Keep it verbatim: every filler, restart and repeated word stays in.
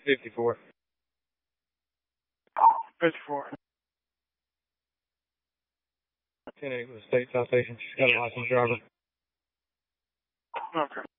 fifty-four. fifty-four. ten eight with the state citation. She's got a licensed driver. Okay.